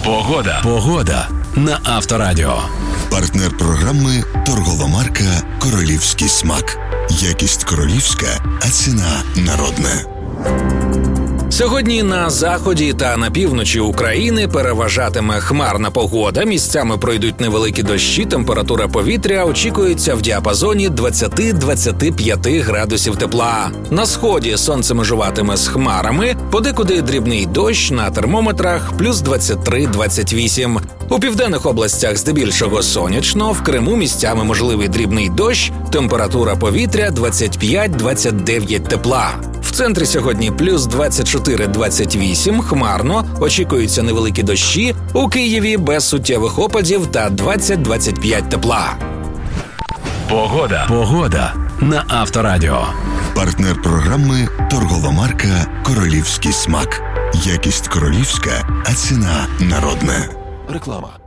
Погода на Авторадіо. Партнер програми торгова марка «Королівський смак». Якість королівська, а ціна народна. Сьогодні на заході та на півночі України переважатиме хмарна погода. Місцями пройдуть невеликі дощі, температура повітря очікується в діапазоні 20-25 градусів тепла. На сході сонце межуватиме з хмарами, подекуди дрібний дощ, на термометрах плюс 23-28. У південних областях здебільшого сонячно, в Криму місцями можливий дрібний дощ, температура повітря 25-29 тепла. В центрі сьогодні плюс 24-28, хмарно, очікуються невеликі дощі, у Києві без суттєвих опадів та 20-25 тепла. Погода на Авторадіо. Партнер програми торгова марка «Королівський смак». Якість королівська, а ціна народна. Реклама.